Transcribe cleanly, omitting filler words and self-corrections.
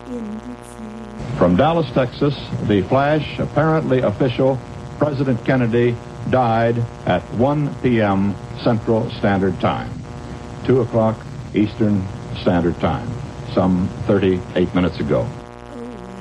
From Dallas, Texas, the flash, apparently official, President Kennedy died at 1 p.m. Central Standard Time, 2 o'clock Eastern Standard Time, some 38 minutes ago.